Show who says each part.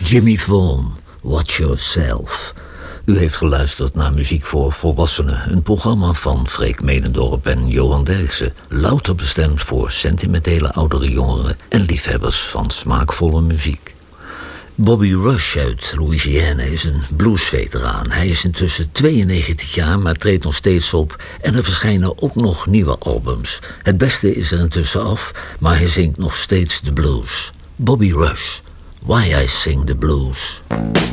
Speaker 1: Jimmy Vaughan, Watch Yourself. U heeft geluisterd naar Muziek voor Volwassenen, een programma van Freek Menendorp en Johan Derksen, louter bestemd voor sentimentele oudere jongeren en liefhebbers van smaakvolle muziek. Bobby Rush uit Louisiana is een bluesveteraan. Hij is intussen 92 jaar, maar treedt nog steeds op en er verschijnen ook nog nieuwe albums. Het beste is er intussen af, maar hij zingt nog steeds de blues. Bobby Rush, Why I Sing the Blues.